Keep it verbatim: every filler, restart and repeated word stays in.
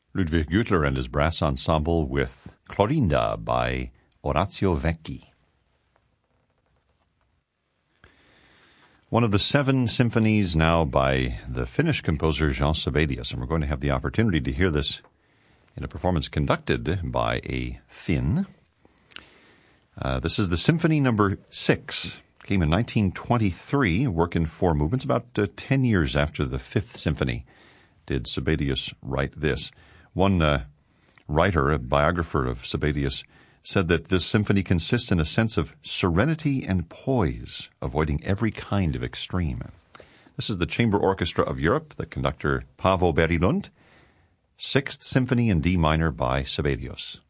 Ludwig Güttler and his brass ensemble with Clorinda by Orazio Vecchi. One of the seven symphonies now by the Finnish composer Jean Sibelius, and we're going to have the opportunity to hear this in a performance conducted by a Finn. Uh, this is the Symphony Number Six. Came in nineteen twenty-three, work in four movements. About uh, ten years after the Fifth Symphony did Sibelius write this. One uh, writer, a biographer of Sibelius, said that this symphony consists in a sense of serenity and poise, avoiding every kind of extreme. This is the Chamber Orchestra of Europe, the conductor Paavo Berilund, Sixth Symphony in D minor by Sibelius.